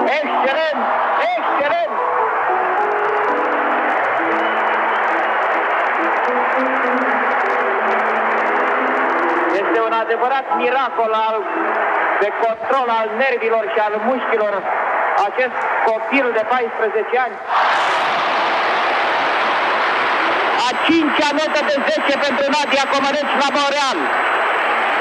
Excelent! Excelent! Este un adevărat miracol de control al nervilor și al mușchilor acest copil de 14 ani. A 5-a notă de 10 pentru Nadia Comăneci la Montreal.